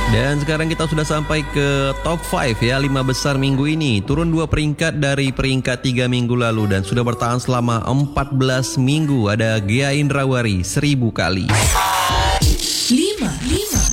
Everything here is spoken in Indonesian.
Dan sekarang kita sudah sampai ke top 5 ya, 5 besar minggu ini. Turun 2 peringkat dari peringkat 3 minggu lalu dan sudah bertahan selama 14 minggu. Ada Gia Indrawari 1000 kali. 5.